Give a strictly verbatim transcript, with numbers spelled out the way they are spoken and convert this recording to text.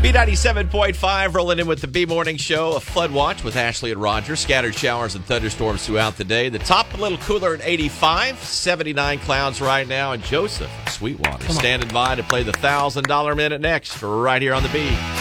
B ninety-seven point five rolling in with the B Morning Show. A flood watch with Ashley and Roger. Scattered showers and thunderstorms throughout the day. The top a little cooler at eighty-five. seventy-nine clouds right now. And Joseph Sweetwater standing by to play the one thousand dollars minute next right here on the B.